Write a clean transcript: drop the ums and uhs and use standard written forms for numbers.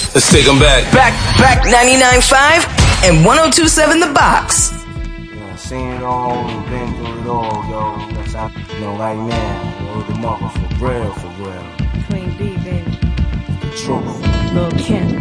Let's take them back. Back 99.5 and 102.7 The Box. Yeah, seen it all and been through it all, yo. That's how, right now. Word the mother for real, for real. Queen B, baby. The truth. Lil' Kim.